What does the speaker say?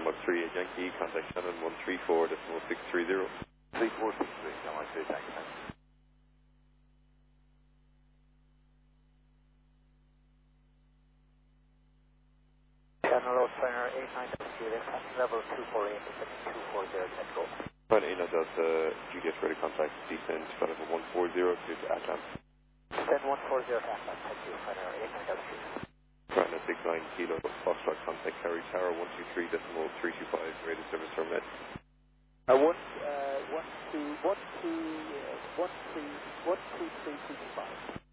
3 Yankee, contact Shannon 134.630. 3463, now I say thank you. Shannon Road, Trainer 89W, level 248, 240, let's go. Fine, 89 Delta, GDS ready, contact descent, Trainer 140 to Atlant. Descent 140 to Atlant, thank you, Trainer 89W. Trainer 69 Kilo, Foxtrot, contact Kerry Tower 123.325, radio service terminate. 123.325.